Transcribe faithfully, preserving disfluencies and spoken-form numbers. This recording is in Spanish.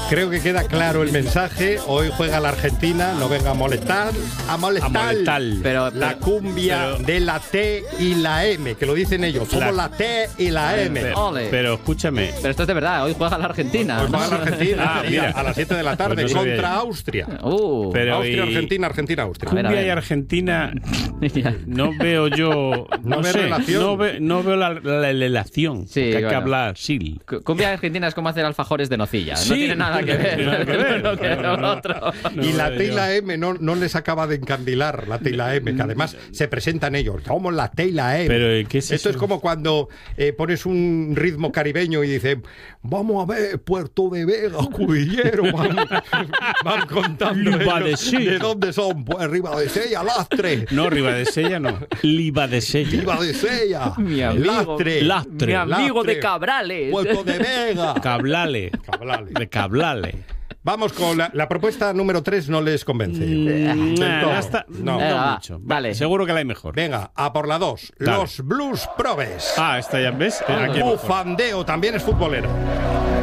Creo que queda claro el mensaje. Hoy juega la Argentina, no venga a molestar. A molestar. A molestar. Pero, La pero, cumbia pero- de la T y la M, que lo dicen ellos. Somos la, La- T y la M. Pero, Ole. pero escúchame. pero esto es de verdad, hoy juega la Argentina. Hoy juega la Argentina Ah, sí, mira. a las siete de la tarde Pues no sabía contra yo. Austria. Uh, Pero- Austria, y- Argentina, Argentina, Austria. A ver, a Cumbia ver. y Argentina, ya. no veo yo. ¿No No, ves sé, relación? no, ve- no veo la, la, la relación. Sí, que hay que bueno. hablar, sí. Cu- Cumbia argentina es como hacer alfajores de nocilla. No Sí, tiene nada que ver. nada que ver. Uno que No, no, el no. otro. No y la veo T y yo. la M no, no les acaba de encandilar, la T y la M, que además se presentan ellos. Somos la T y la M. Pero, ¿qué es Esto eso? es como cuando eh, pones un ritmo caribeño y dices, vamos a ver, Puerto de Vega, Cudillero. Van, van contando Riba ellos de Sella. de dónde son. Pues Riba de Sella, Lastre. No, Ribadesella no. Libadesella. Riba de Sella. Mi amigo. Lastre. Lastre. Mi amigo Lastre. de Cabrales. Puerto de Vega. Cablale. Cablale. De Cablale. Vamos con la, la propuesta número tres, no les convence. Mm, Del nah, todo. hasta- No. no Venga, va, mucho. vale. Seguro que la hay mejor. Venga, a por la dos. Dale. Los Blues Probes. Ah, esta ya ves. Aquí hay mejor. Bufandeo también es futbolera.